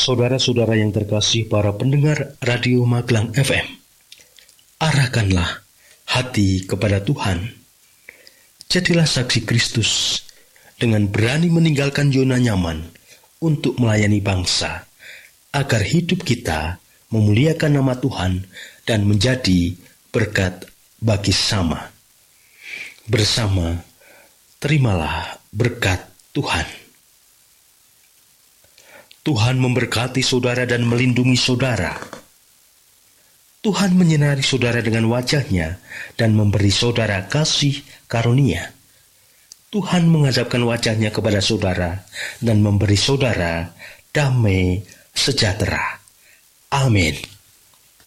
Saudara-saudara yang terkasih, para pendengar Radio Magelang FM, arahkanlah hati kepada Tuhan. Jadilah saksi Kristus dengan berani meninggalkan zona nyaman untuk melayani bangsa, agar hidup kita memuliakan nama Tuhan dan menjadi berkat bagi sesama. Bersama, terimalah berkat Tuhan. Tuhan memberkati saudara dan melindungi saudara. Tuhan menyinari saudara dengan wajah-Nya dan memberi saudara kasih karunia. Tuhan menghadapkan wajah-Nya kepada saudara dan memberi saudara damai sejahtera. Amin.